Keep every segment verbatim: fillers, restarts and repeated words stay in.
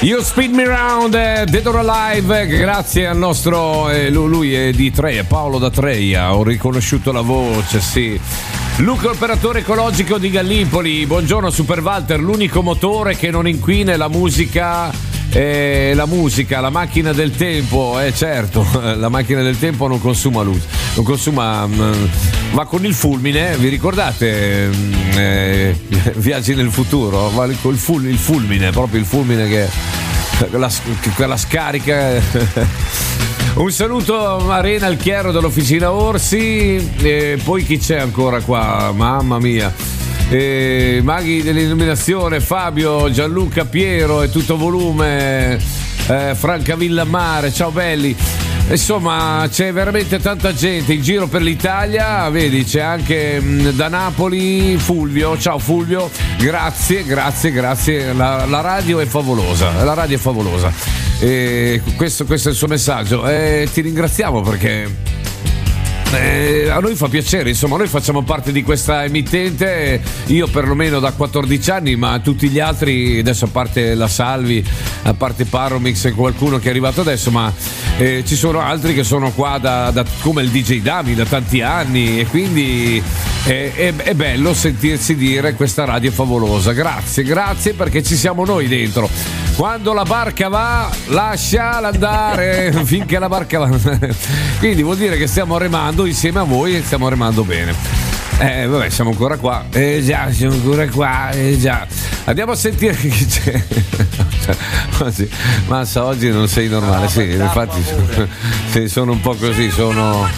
You Spin Me Round, eh, Dead or Alive, grazie al nostro, eh, lui, lui è di Treia, Paolo da Treia, ho riconosciuto la voce, sì. Luca, operatore ecologico di Gallipoli, buongiorno Super Walter, l'unico motore che non inquina è la musica, eh, la musica, la macchina del tempo, eh certo, la macchina del tempo non consuma luce, non consuma, mh, va con il fulmine, vi ricordate mh, eh, Viaggi nel futuro, va il, il, ful, il fulmine, proprio il fulmine che quella, quella scarica. Un saluto Arena Alchiero dall'officina Orsi, e poi chi c'è ancora qua? Mamma mia, e maghi dell'illuminazione, Fabio, Gianluca, Piero e tutto volume, eh, Franca Villamare, ciao belli. Insomma, c'è veramente tanta gente in giro per l'Italia, vedi, c'è anche mh, da Napoli Fulvio, ciao Fulvio, grazie, grazie, grazie, la, la radio è favolosa, la radio è favolosa, e questo, questo è il suo messaggio, e ti ringraziamo perché Eh, a noi fa piacere, insomma, noi facciamo parte di questa emittente, io perlomeno da quattordici anni, ma tutti gli altri, adesso a parte la Salvi, a parte Paromix e qualcuno che è arrivato adesso, ma eh, ci sono altri che sono qua da, da, come il D J Dami da tanti anni, e quindi è, è, è bello sentirsi dire questa radio è favolosa. Grazie, grazie, perché ci siamo noi dentro. Quando la barca va, lasciala andare finché la barca va. Quindi vuol dire che stiamo remando insieme a voi e stiamo remando bene. Eh vabbè, siamo ancora qua. Eh già, siamo ancora qua. Eh già. Andiamo a sentire chi c'è. Ma sì, Massa, oggi non sei normale. No, sì, infatti sì, sono un po' così, sono.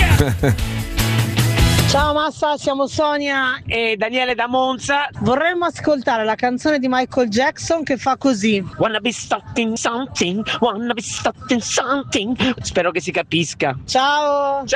Ciao Massa, siamo Sonia e Daniele da Monza. Vorremmo ascoltare la canzone di Michael Jackson che fa così. Wanna be starting something, wanna be starting something. Spero che si capisca. Ciao.